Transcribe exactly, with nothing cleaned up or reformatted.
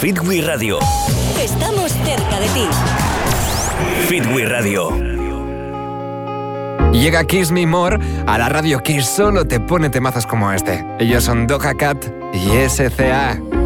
Fitwi Radio. Estamos cerca de ti. Fitwi Radio. Llega Kiss Me More a la radio que solo te pone temazos como este. Ellos son Doja Cat y S C A.